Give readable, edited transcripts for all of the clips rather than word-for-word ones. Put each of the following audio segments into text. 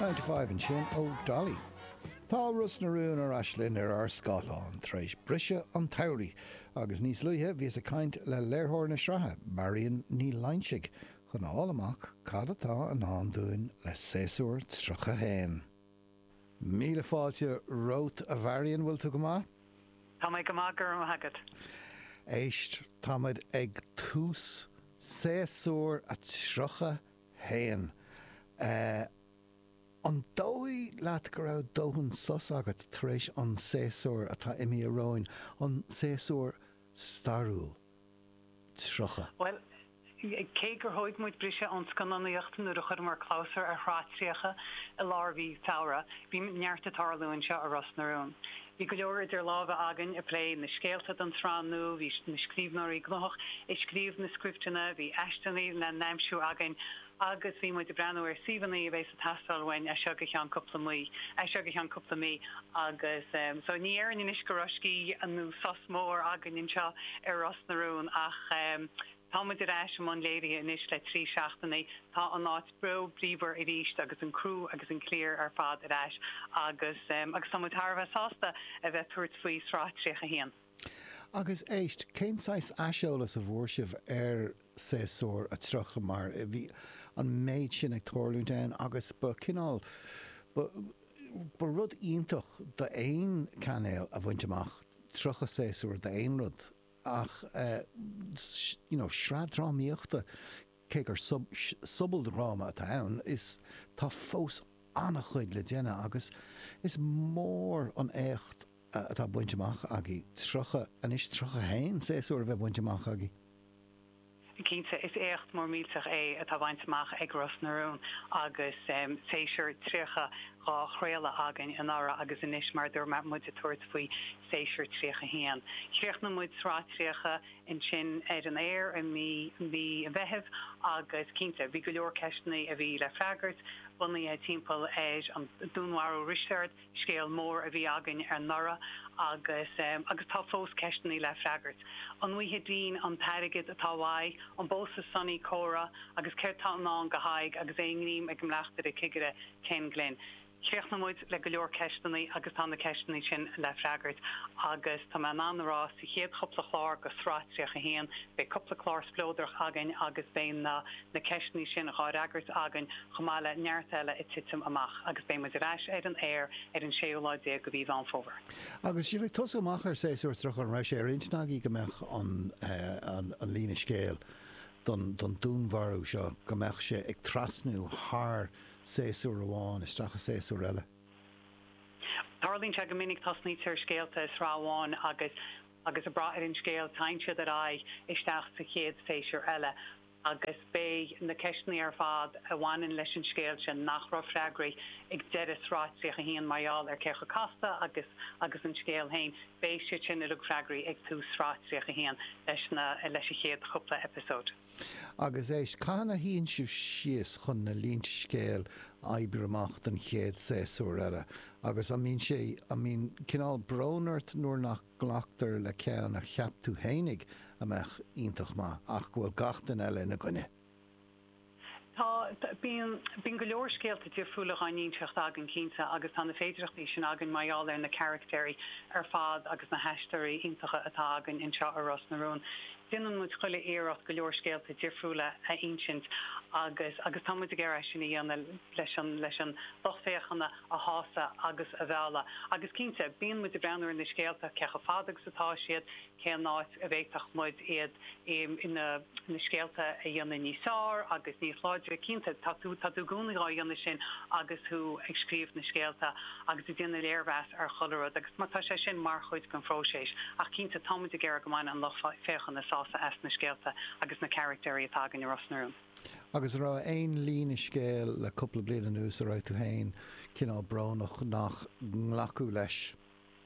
95 an sin ó Dolly. Tá Rus na Rún ar Aislinn ar Scáilán treis brise an tairí agus níos luithe bhís a caint le léirthóir na srathe Marion ní Leinsigh chun áil amach cad atá an andúin le séasúr Tríocha Héin. Míle fáilte rót a bharion bhfuil tú go maith? Tá mé go maith gur an hagad. Éist táid ag tús séasúr a Tríocha Héin. An dói leat go raibh dóhann sos agat tar éis an séasúr atá imi a roin an séasúr starúil Tríocha. Well, cé gur thóid muid brise an scannaíochtain nuair a chur mar chlásar a thráitríocha a lárbhí saora, bhí neart atarlúin seo a Ros na Rún. Bhí go leor idir lábha agan a plé na scéalta an tránú, bhí na scríbnairí gloch, i scríb na scriptena, bhí eisteanaí na neimsú agan, agus bhí muid de breanú ar síhaní a bheits a tastalhain a seo go cheann cúpla mí agus so ní éar ní iscoroscí an nó sos mór agan inseo ar Ros na Rún ach táid de reis am an léiri in is le trí seachtainna tá an áit bro bríomhar i ríist agus an crú agus an cléir ar fad a reis agus samú tharbh sásta a bheith tuairt faoi sráitríocha héan. Agus éist, cénsáis aiseolalas a bhórsibh ar séasúr a Tríocha mar bhí an méid sin ag toirlú déin agus ba cinál ba rud ionintach do éon canéal a bhaintteach Tríocha séasúr do éon rud ach sreadrámíochta cé gur subal ráma a ann is tá fós annach chuid le déine agus is mór an écht atá buinteach agé Tríocha anis Tríocha Héin séasúr a bheith buinteach agé. Cínta is écht mór mílteach é atá bhaintteach ag Ros na Rún agus séisiir Tríocha gá chréile agan an ára agus inis mar dúir me muid a tuairt faoi séisiir Tríocha Héan. Chréoch na muid sráitríocha in sin ar an éir a mí a bheitheh agus cínta bhí go leor ceistnaí a bhí le freagart bunnaí a timppel éis an dúnharú Richard scéal mór a bhí agan ar nora agus tá fós ceistnaí le freagart. An mhuithe dín an tairigid atá bhaid an bósa sonní córa agus ceirtá ná go haig agus éonghníim ag mleachtar a cigire Ken Glen. Chéoch na muid le go leor ceistnaí agus tá na ceistnaí sin le freagart agus tá me anrá sa chéad chopla chlár go sráitríocha héan be copla chlár splóidirch agan agus bé na ceistnaí sin gáreagart agan chomáile neartile i titim amach agus bé muid reis ar an air ar an séoláidé go bhí an fóver. Agus si bheith tosa amachar séasúr Tríocha an reis ar intnaí gombeach an lína scéal don dúnmharú seo gombeach sé ag trasnú thar séasúr amháin is Tríocha séasúr eile. Tarlín se go minic tasní tir scéalta is ráháin agus a bra ar an scéal taintse a ra isteach sa chéad séisiúr eile agus bé na ceistnaí ar fad a bhhain leis an scéal sin nach ra freagraí ag deire sráitríocha héan maiall ar cecha casta agus an scéal hain bé sin a freagraí ag tú sráitríocha héan leis a chéad chopla episód. Agus éis cána híonn sibh síos chun na línte scéal aibre amach den chéad séasúr eile agus cinál brónart nuair nach ghlaachtar le ceann a cheaptú hénig amach ionintach má ach bhfuil gachtain eile na gcuine. Tá bín go leor scéalta difriúla gáíonseach agan cínta agus tá na féidireachtaí sin agan maiall ar na charactéirí ar fad agus na heisteirí iontacha atá agan inseo ar Ros na Rún. Dinan muid chuile éireacht go leor scéalta difriúla a insint agus tá muid a ggéir sin dhéanana leis an dochféochanna a hása agus a bheala. Agus cínta bíon muid a breanúir in na scéalta cecha fad agus atá siad cé náid a bhéicteach muid iad na scéalta a dhéanana níosár agus níos láidir cínta tatú gúnaá dhéanana sin agus thu ag scríomh na scéalta agus i dtíanana léirheas ar cholarad agus mátá sé sin mar chuid gan fróséis ach cínta támuid a ggéir gomáin an loch féchan na sása as na scéalta agus na charactéirí atá gan i Ros na Rún. Agus rá éon lína scéal le coppla bliain nús a ráid tú hain cinál bránach nach nglacu leis.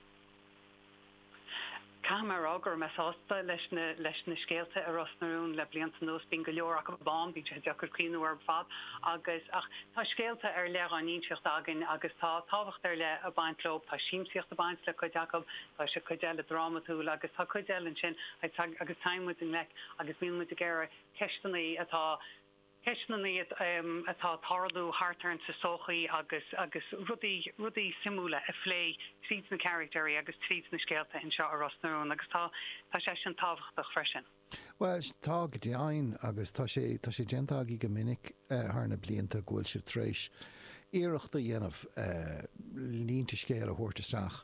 Camar agur me sásta leis na scéalta a Ros na Rún le blianta nús bín go leor ach bán bín sé deachar clíanú ar fad agus ach tá scéalta ar le an íseocht agan agus tá táhacht ar le a baintlób tá síimsíocht a baint le chuideachab tá sé chuideile dramatúil agus tá chuideil an sin agus taimmuid in le agus bíon muid a ggéire ceistanaí atá Ceisnaí atá tarlú hartarn sa sochaí agus rudí simúla a phlé tríd na characterí agus tríd na scéalta in seo a Rosnarún agus tá sé an tábhachtach freisin. Well, tá go dtí ain agus tá sé gentágaí go minic thna blianta ghfuil sé tréis iireachta dhéanamh línta scéal a thuirteteach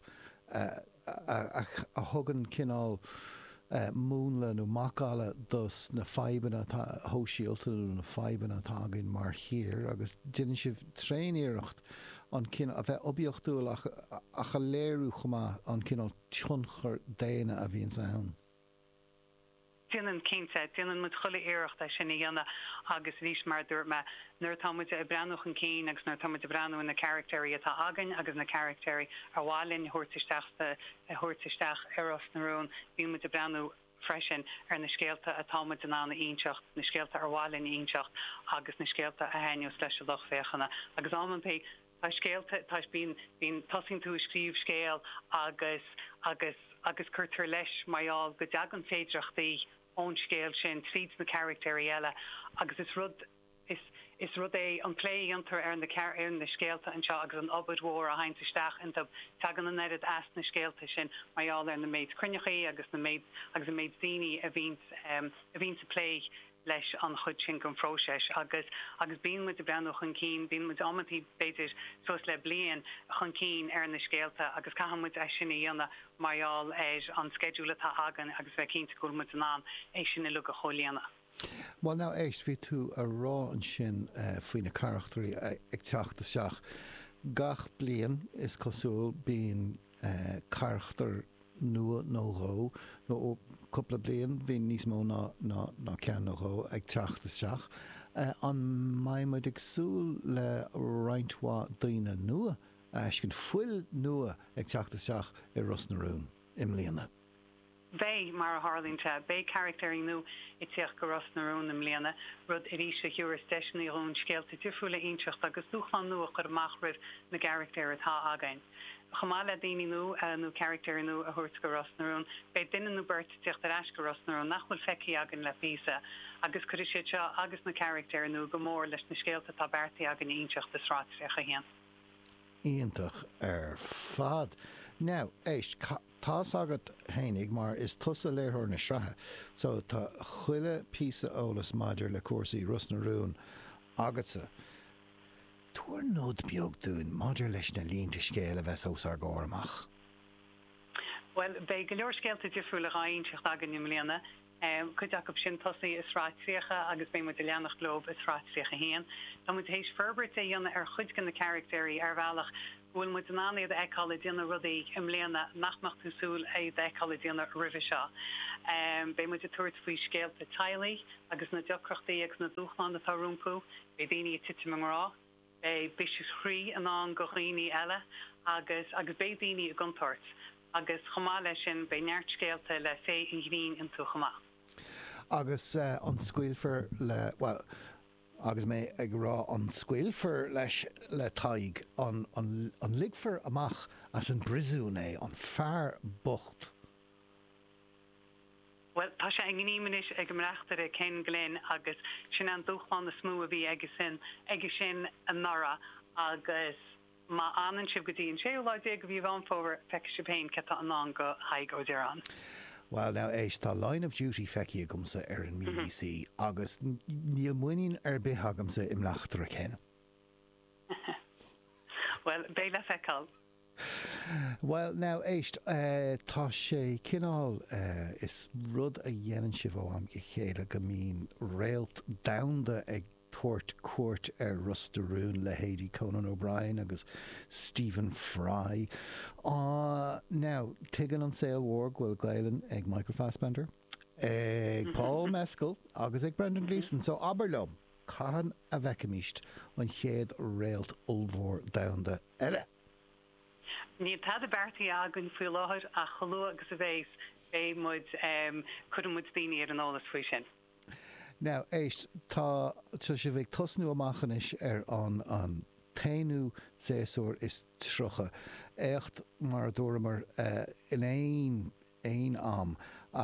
a thugann cinál múnla nó macála dus na feibanna hóisialta nó na feibanna tágainn mar hir agus déanann sibh tréiníireacht an cin a bheith obíochtúil a chaléirú chumá an cinál tionchar déine a bhíon sa ann. Dinan cínte, dinan mu chuile éirecht a sinna dhéanana agus rís mar dúirt me nuair támuid a breanúch an cín agus nuair támuid a breanú na charactéirí atá agan agus na charactéirí ar bhálinn thuirtaisteach ar Rosnarún bhí muid a breanú freisin ar na scéalta a támuid an anna ionseacht, na scéalta ar bhálinn ionseacht agus na scéalta a hainús leis a loch féchanna. Agus áman pe tá scéalta tá bín tosing tú scríb scéal agus chuirtar leis maiall go deagan féidirachtaí ón scéal sin tríd na charactéirí eile agus is rud é an plé antar ar na scéalta anseo agus an obadmhór a haintisteach inta tagan an éad as na scéalta sin maiall ar na méid crunnechaí agus na méid daoine a bhín sa plé leis an chud sin go fróiseis agus bíon muid a breanúch an cín, bíon muid amantí beidir sos le blian chun cín ar na scéalta agus caihamid é sinna dhéanana maiall an sceidúla tá agan agus bheith cínta go muid an é sinna lu a cholíanana. Well, now éist bhí tú a rá an sin faoin na charachtarí ag teachta seach. Gach blian is cosúil bíon charachtar nua nóghó nó couple blian bhíon níos mó ná cean nóghó ag teachta seach. An maiimiid agsúil le rointhá daoine nua cin fuil nua ag teachta seach i Rosnarún im líana. Bé mar a Harlínte, bé charactéirí nó i tíoch go Rosnarún im líana rud i ríise hiúir steisinaí ón scéalta difriúla ionseacht agus dúchán nua chur amach rih na charactéir atá againn. Chamála daoine nó charactéir nó a thuirt go Rosnarún, bé duine nó beirt tíocht ar eis go Rosnarún nachfuil feici agan le físa agus chuir sé seo agus na charactéir nó go mór leis na scéalta tá beirtaí agan ionseacht is ráitrécha héan. Íontach ar fad. Now, éist, tá agat hénig mar is tusa léthir na srathe, so tá chuile písa ólas maidir le cuasaí Rosnarún agatsa. Tuair nód beag dún maidir leis na línta scéal a bheits os ar gáramach. Well, bé go leor scéalta difriúla ionseacht agan im líana, chuideach go sin tosaí is ráitríocha agus bé muid a leannach glob is ráitríocha héan. Tá muid hééis ferbert é dhéanana ar chuid gan na charactéirí ar bhealach bhfuil muid an anna de eála déanana rudaí im léana nachmach túsúil é de eála déanana rih seo. Bé muid a tuairt faoi scéalta tailaí agus na deocrochtaí agus na dúchán atá rúmpú, bé daoine tite marrá, bé bisis chrí an go dhaoine eile agus bé daoine a guntáirt. Agus chomá lei sin bé neart scéalta le fé in ghrín in tú chomá. Agus an scuilfar le, well, agus mé ag rá an scuilfar leis le taig an ligfar amach as an brisún é an fear bocht. Well, tá sé an gníimiis ag mreachtar a cén glén agus sin an dúchán na smú a bhí aige sin an nara agus má anan sib go dtíon séúláide go bhí bhán fóver feic sibéin ceta an go haig ó dearán. Well, now éis tá Line of Duty feici a gomsa ar an BBC agus níl muoín ar bith agamsa im leachtar a cén. Well, bé le feiceáil. Well, now éist tá sé cinál is rud a dhéanann sibh am I chéile go mín réalt damhanda ag tuairt cuairt ar Rosnarún le Héadí Conan O'Brien agus Stephen Fry. Now, tuigeann an saoil mhór ghfuil gailen ag Michael Fassbender, ag Paul Mescal agus ag Brendan Gleeson. So aberlum, caitheann a bheicimíist an chéad réalt ullmhór damhanda eile. Ní tá a beirtaí agan faoi láthir a cholú agus a bhééis bé muid chuidir muid daoine ar an ólas faoi sin. Now, éist, tá sé bheith tosnú amachchanis ar an tainú séasúr is trocha. Écht mar dúramar in éon am ach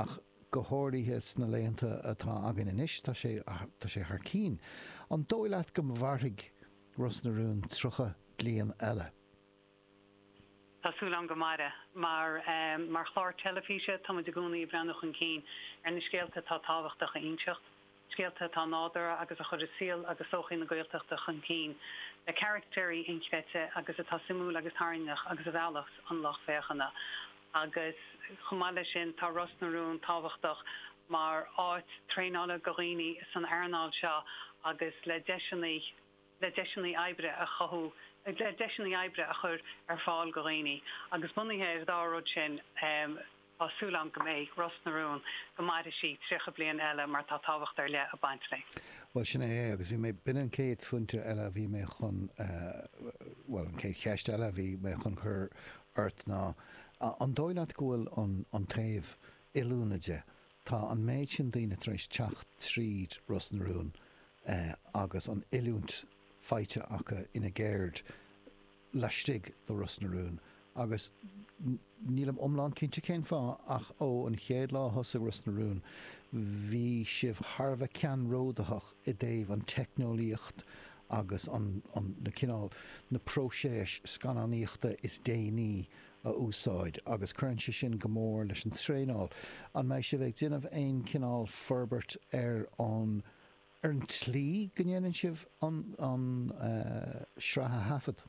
go háirithe sna léanta atá agan inis tá sé thar cín. An dóigh leat go bharthaigh Ros na Rún trucha bliain eile. Tású an go maire, mar chlár telefíse tá de gúnaí brenach an cín na scéalta tá táhachtach a inseocht, scéalta tá nádara agus a chud síl agus sochaí na gailteachta an cín. Le charactéirí incvete agus atá simú agus tharnach agus a bhealachs an lech féchanna. Agus chumáile sin tá Ros na Rún táhachtach mar áit tréála goghine san airnáil seo agus le deisinaí aibre a chothú le deisinaí aibre a chur fáil goghine. Agus bunithe dárod sin Tásúlan go méid Ros na Rún go maidide sí trícha bliain eile mar tá táhacht le a baint le. Well sin agus bhí mé bin an céad funte eile bhí mé chun an céad cheist eile bhí mé chun chur ort ná. An dóilead gohfuil an taobh ilúnaide tá an méid sin daoine treéis teach tríd Ros na Rún agus an ilúnt feite acha ina ggéird leistigh do Ros na Rún agus nílam omláin cinnte cén fá ach an chéad lá thosa Ros na Rún bhí sibh Harbheith cean ródathach i dtaobh an technolíocht agus an na cinál na próséis scannaíochta is déanaí a úsáid agus chuann sin go mór leis an tréáil an méid se bheith duineh aon cinál forbert ar an tlí go ndéanann sibh an sreatha hafad.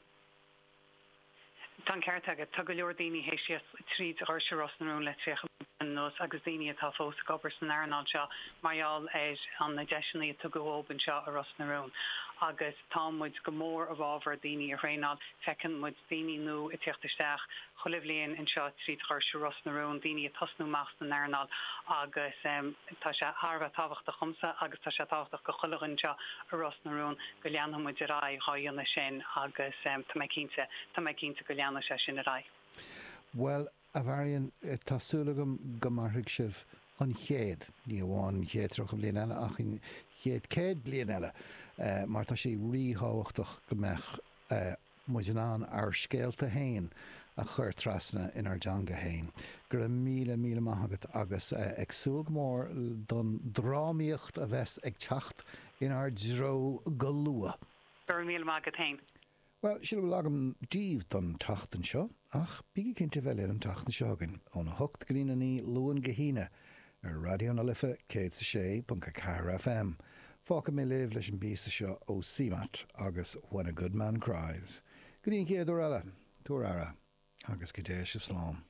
Tá ceirteaga tu go leor daoine hééis tríd se Ros na Rún le trícha nos agus daoine atá fós gobar san airnáil seo marall an na deisinaí tu go hóbann seo a Ros na Rún. Agus támuid go mór a bhábhar daoine a réáil fecinn muid daoine nó i tíochttaisteach cholimhlíonn in seo tríd se Ros na Rún daoine a tosnú meas na airnáil agus tá sé Harbheith tábhachta chumsa agus tá sé tábhachtach go chulagann seo a Ros na Rún go leanmuid a rá chaíonna sin agus tá méid cínta go leanna sé sin a rá. Well, a bharíonn tásúlagam go marthaigh sibh an chéad ní bháin chéad trocha bliain eile ach chéad céad bliain eile mar tá sé ríthóhachtach go mbeadh muid an ar scéalta hain a chur trasna inar deanga hain. Gur míle maithagat agus ag súg mór don drámaíocht a bheits ag teacht inar dro go lua. Gur míle maithagat hain. Well, síl bhfuil agam díomh don tachtan seo, ach bíigh cinnte bheith an tachtan seogan ón na hocht grínaí luan go híine ar radio na lifa 106.4 FM. Fáca mé léamh leis an bíasa seo ó CMAT agus When a Good Man Cries. Go dtíon céad eile, túair ara, agus go dté sibh slán.